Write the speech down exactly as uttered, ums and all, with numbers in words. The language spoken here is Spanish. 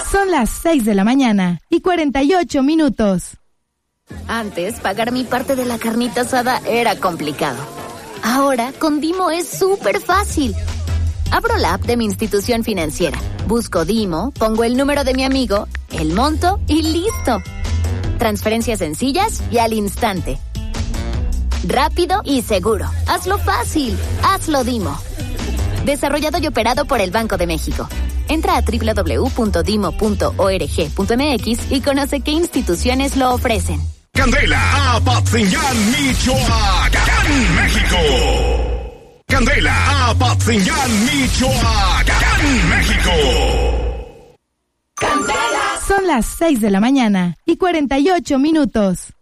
Son las seis de la mañana y cuarenta y ocho minutos. Antes, pagar mi parte de la carnita asada era complicado. Ahora, con Dimo es súper fácil. Abro la app de mi institución financiera, busco Dimo, pongo el número de mi amigo, el monto y listo. Transferencias sencillas y al instante. Rápido y seguro. Hazlo fácil. Hazlo Dimo. Desarrollado y operado por el Banco de México. Entra a doble u doble u doble u punto dimo punto org punto eme equis y conoce qué instituciones lo ofrecen. Candela, Apatzingán, Michoacán, México. Candela, Apatzingán, Michoacán, México. Candela. Son las seis de la mañana y cuarenta y ocho minutos.